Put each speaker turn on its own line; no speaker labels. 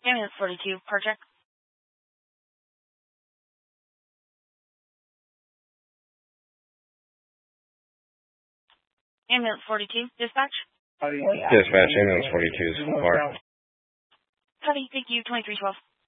Ambulance 42, part check. Ambulance 42, dispatch.
Dispatch, ambulance 42 is far.
Copy, thank you, 2312.